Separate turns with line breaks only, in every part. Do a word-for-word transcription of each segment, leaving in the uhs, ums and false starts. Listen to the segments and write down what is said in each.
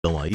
Então aí.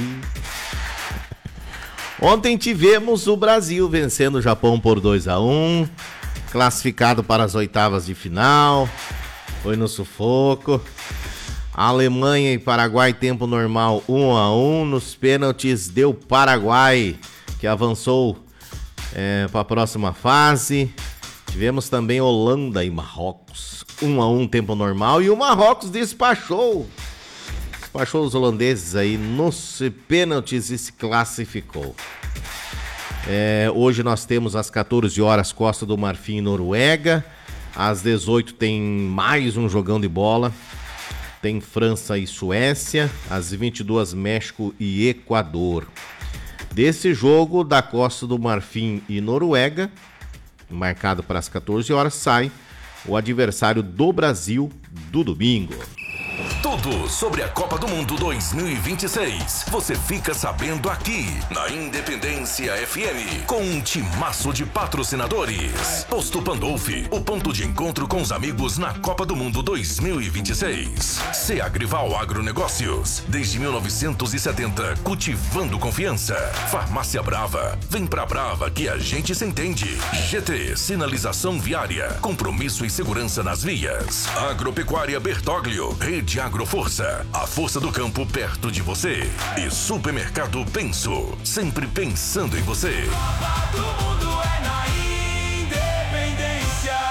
Ontem tivemos o Brasil vencendo o Japão por dois a um, classificado para as oitavas de final, foi no sufoco. A Alemanha e Paraguai, tempo normal um a um, nos pênaltis deu Paraguai, que avançou é, para a próxima fase. Tivemos também Holanda e Marrocos, um a um, tempo normal, e o Marrocos despachou. Despachou os holandeses aí nos pênaltis e se classificou. É, hoje nós temos às quatorze horas Costa do Marfim e Noruega. Às dezoito tem mais um jogão de bola. Tem França e Suécia. Às vinte e duas México e Equador. Desse jogo da Costa do Marfim e Noruega, marcado para as quatorze horas, sai o adversário do Brasil do domingo.
Tudo sobre a Copa do Mundo dois mil e vinte e seis. Você fica sabendo aqui na Independência F M, com um timaço de patrocinadores. Posto Pandolfi, o ponto de encontro com os amigos na Copa do Mundo dois mil e vinte e seis. Seagrival Agronegócios, desde mil novecentos e setenta, cultivando confiança. Farmácia Brava, vem pra Brava que a gente se entende. G T, sinalização viária, compromisso e segurança nas vias. Agropecuária Bertoglio, Rede Agroforça, a força do campo perto de você. E Supermercado Penso, sempre pensando em você.
Copa do Mundo é na Independência.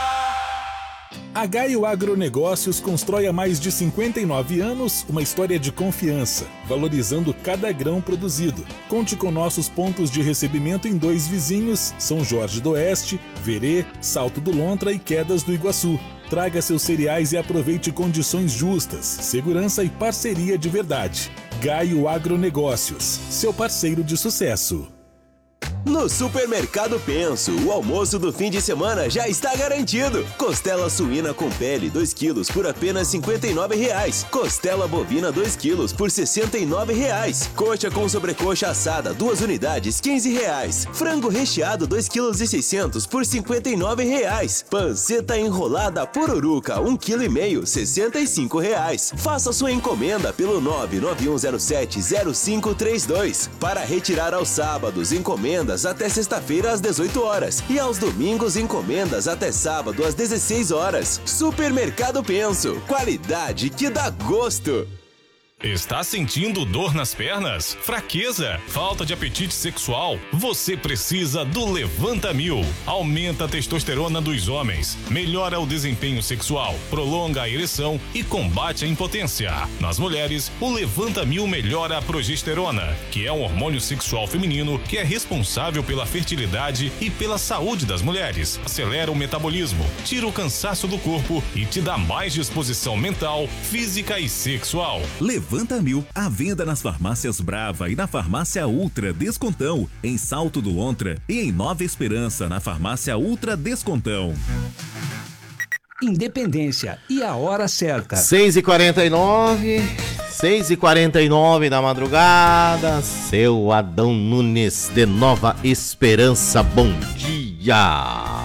A Gaio Agronegócios constrói há mais de cinquenta e nove anos uma história de confiança, valorizando cada grão produzido. Conte com nossos pontos de recebimento em dois vizinhos, São Jorge do Oeste, Verê, Salto do Lontra e Quedas do Iguaçu. Traga seus cereais e aproveite condições justas, segurança e parceria de verdade. Gaio Agronegócios, seu parceiro de sucesso.
No Supermercado Penso, o almoço do fim de semana já está garantido. Costela suína com pele dois quilos por apenas cinquenta e nove reais. Costela bovina dois quilos por sessenta e nove reais. Coxa com sobrecoxa assada duas unidades quinze reais. Frango recheado dois quilos e seiscentos por cinquenta e nove reais. Panceta enrolada pururuca um quilo e meio sessenta e cinco reais. Faça sua encomenda pelo nove nove um zero sete zero cinco três dois. Para retirar aos sábados, encomenda até sexta-feira às dezoito horas e aos domingos encomendas até sábado às dezesseis horas. Supermercado Penso, qualidade que dá gosto.
Está sentindo dor nas pernas? Fraqueza? Falta de apetite sexual? Você precisa do Levanta Mil. Aumenta a testosterona dos homens, melhora o desempenho sexual, prolonga a ereção e combate a impotência. Nas mulheres, o Levanta Mil melhora a progesterona, que é um hormônio sexual feminino que é responsável pela fertilidade e pela saúde das mulheres. Acelera o metabolismo, tira o cansaço do corpo e te dá mais disposição mental, física e sexual.
Levanta Mil, à venda nas farmácias Brava e na farmácia Ultra Descontão, em Salto do Lontra e em Nova Esperança, na farmácia Ultra Descontão.
Independência e a hora certa.
seis e quarenta e nove, seis e quarenta e nove da madrugada, seu Adão Nunes de Nova Esperança, bom dia.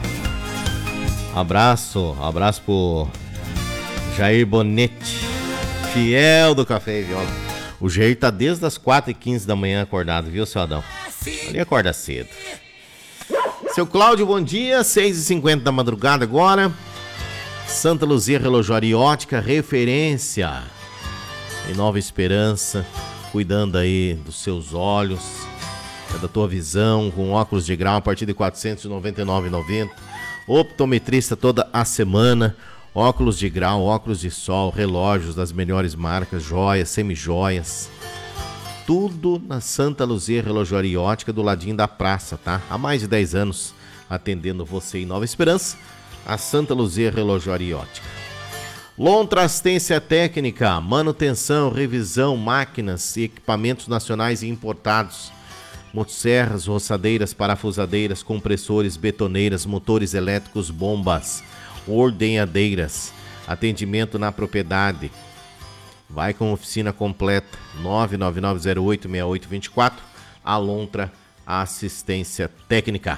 Abraço, abraço pro Jair Bonetti, fiel do Café e Viola. O Jair tá desde as quatro e quinze da manhã acordado, viu, seu Adão? Ele acorda cedo. Seu Cláudio, bom dia. seis e cinquenta da madrugada agora. Santa Luzia Relojoaria e Ótica, referência em Nova Esperança, cuidando aí dos seus olhos, da tua visão, com óculos de grau a partir de quatrocentos e noventa e nove reais e noventa centavos. Optometrista toda a semana. Óculos de grau, óculos de sol, relógios das melhores marcas, joias, semijoias. Tudo na Santa Luzia Relojoaria e Ótica, do ladinho da praça, tá? Há mais de dez anos atendendo você em Nova Esperança, a Santa Luzia Relojoaria e Ótica. Lontra Assistência Técnica, manutenção, revisão, máquinas e equipamentos nacionais e importados. Motosserras, roçadeiras, parafusadeiras, compressores, betoneiras, motores elétricos, bombas, ordenhadeiras, atendimento na propriedade. Vai com oficina completa, nove nove nove zero oito seis oito dois quatro, a Lontra Assistência Técnica.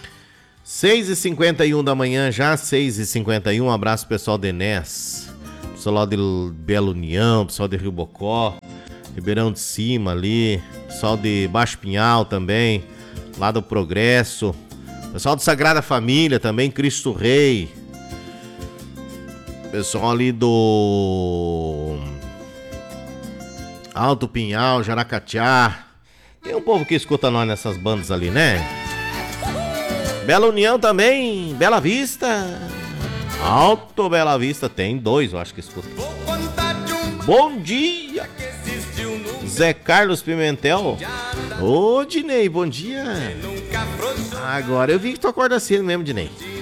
seis e cinquenta e um da manhã, já seis e cinquenta e um, um abraço pessoal de Enes. pessoal lá de Bela União, pessoal de Rio Bocó, Ribeirão de Cima ali, pessoal de Baixo Pinhal também, lá do Progresso, pessoal de Sagrada Família também, Cristo Rei, pessoal ali do Alto Pinhal, Jaracatiá. Tem um povo que escuta nós nessas bandas ali, né? Bela União também, Bela Vista, Alto Bela Vista, tem dois, eu acho que escuta. Bom dia, Zé Carlos Pimentel. Ô, Dinei, bom dia. Agora eu vi que tu acorda cedo mesmo, Dinei.